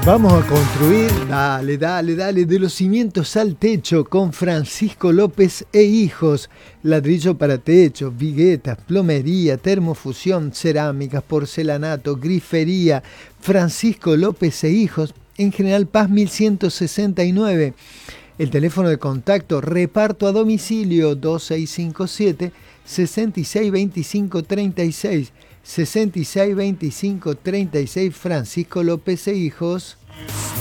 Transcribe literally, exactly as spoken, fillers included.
Vamos a construir, dale, dale, dale, de los cimientos al techo con Francisco López e Hijos. Ladrillo para techo, viguetas, plomería, termofusión, cerámicas, porcelanato, grifería. Francisco López e Hijos, en General Paz mil ciento sesenta y nueve. El teléfono de contacto, reparto a domicilio dos seis cinco siete, seis seis dos cinco tres seis. sesenta y seis veinticinco treinta y seis, Francisco López e Hijos.